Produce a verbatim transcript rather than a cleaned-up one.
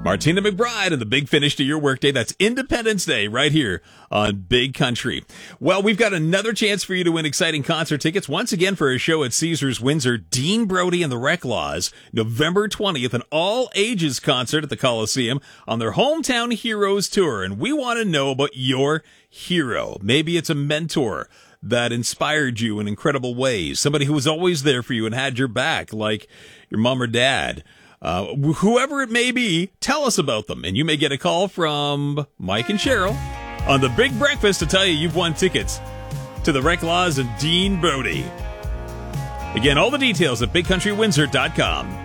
Martina McBride and the big finish to your workday. That's Independence Day right here on Big Country. Well, we've got another chance for you to win exciting concert tickets once again for a show at Caesars Windsor. Dean Brody and the Reclaws, November twentieth, an all-ages concert at the Coliseum on their Hometown Heroes Tour. And we want to know about your hero. Maybe it's a mentor that inspired you in incredible ways. Somebody who was always there for you and had your back, like your mom or dad. Uh, whoever it may be, tell us about them. And you may get a call from Mike and Cheryl on the Big Breakfast to tell you you've won tickets to the Reclaws and Dean Brody. Again, all the details at big country windsor dot com.